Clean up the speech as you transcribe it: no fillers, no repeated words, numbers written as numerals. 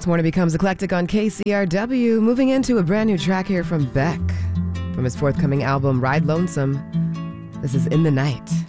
It's Morning Becomes Eclectic on KCRW. Moving into a brand new track here from Beck from his forthcoming album, Ride Lonesome. This is In the Night.